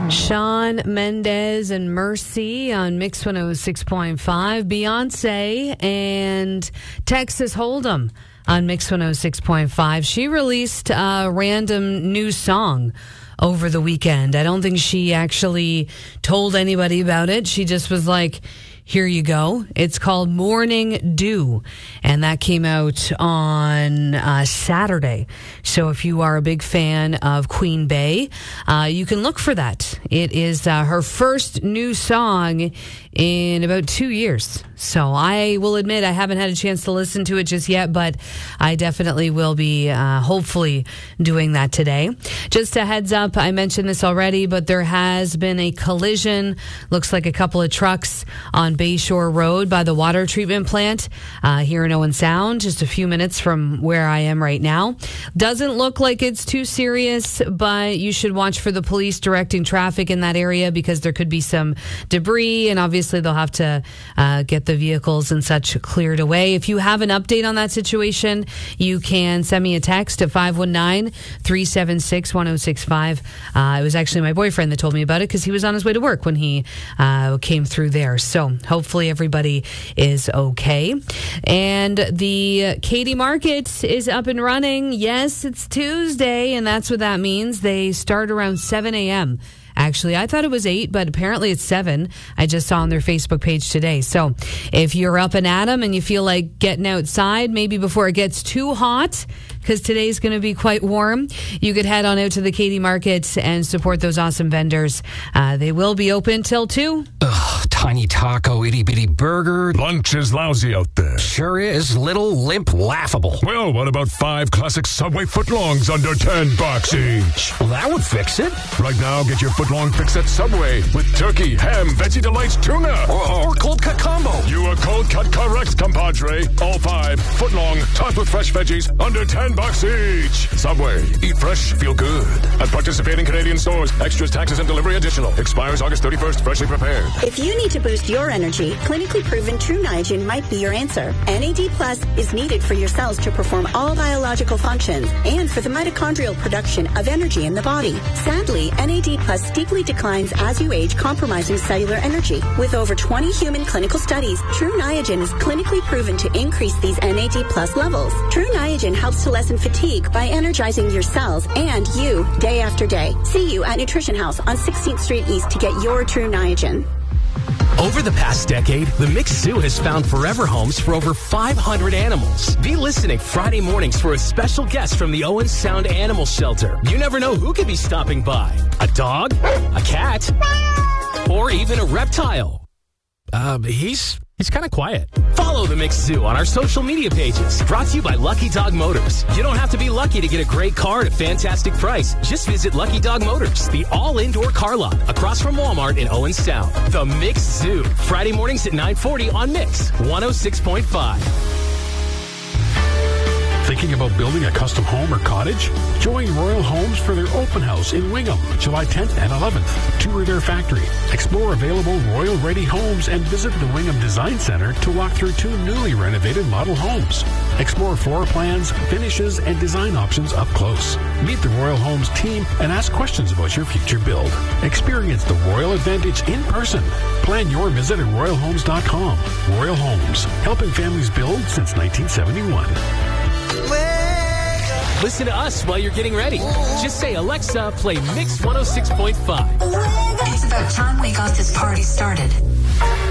Shawn Mendes and Mercy on Mix 106.5. Beyonce and Texas Hold'em on Mix 106.5. She released a random new song over the weekend. I don't think she actually told anybody about it. She just was like, here you go. It's called Morning Dew, and that came out on Saturday. So if you are a big fan of Queen Bey, you can look for that. It is her first new song in about 2 years. So I will admit I haven't had a chance to listen to it just yet, but I definitely will be hopefully doing that today. Just a heads up, I mentioned this already, but there has been a collision. Looks like a couple of trucks on Bayshore Road by the water treatment plant here in Owen Sound, just a few minutes from where I am right now. Doesn't look like it's too serious, but you should watch for the police directing traffic in that area because there could be some debris, and obviously they'll have to get the vehicles and such cleared away. If you have an update on that situation, you can send me a text at 519-376-1065. It was actually my boyfriend that told me about it because he was on his way to work when he came through there. So hopefully everybody is okay. And the Katy Market is up and running. Yes, it's Tuesday, and that's what that means. They start around 7 a.m. Actually, I thought it was 8, but apparently it's 7. I just saw on their Facebook page today. So if you're up and at 'em and you feel like getting outside, maybe before it gets too hot, because today's going to be quite warm, you could head on out to the Katy Market and support those awesome vendors. They will be open till 2. Ugh, tiny taco, itty-bitty burger. Lunch is lousy out there. Sure is. Little, limp, laughable. Well, what about 5 classic Subway footlongs under $10 each? Well, that would fix it. Right now, get your footlong fix at Subway with turkey, ham, Veggie Delights, tuna. Or cold cut combo. You are cold cut correct, compadre. All 5 footlong, topped with fresh veggies, under $10 each. Subway. Eat fresh, feel good. At participating Canadian stores. Extras, taxes, and delivery additional. Expires August 31st. Freshly prepared. If you need to boost your energy, clinically proven True Niagen might be your answer. NAD Plus is needed for your cells to perform all biological functions and for the mitochondrial production of energy in the body. Sadly, NAD Plus steeply declines as you age, compromising cellular energy. With over 20 human clinical studies, True Niagen is clinically proven to increase these NAD Plus levels. True Niagen helps to lessen fatigue by energizing your cells and you day after day. See you at Nutrition House on 16th Street East to get your True Niagen. Over the past decade, the Mix Zoo has found forever homes for over 500 animals. Be listening Friday mornings for a special guest from the Owen Sound Animal Shelter. You never know who could be stopping by. A dog, a cat, or even a reptile. He's kind of quiet. Follow the Mix Zoo on our social media pages. Brought to you by Lucky Dog Motors. You don't have to be lucky to get a great car at a fantastic price. Just visit Lucky Dog Motors, the all-indoor car lot across from Walmart in Owen Sound. The Mix Zoo. Friday mornings at 9:40 on Mix 106.5. Thinking about building a custom home or cottage? Join Royal Homes for their open house in Wingham, July 10th and 11th. Tour their factory, explore available Royal Ready homes, and visit the Wingham Design Center to walk through 2 newly renovated model homes. Explore floor plans, finishes, and design options up close. Meet the Royal Homes team and ask questions about your future build. Experience the Royal Advantage in person. Plan your visit at royalhomes.com. Royal Homes, helping families build since 1971. Listen to us while you're getting ready. Just say, Alexa, play Mix 106.5. It's about time we got this party started.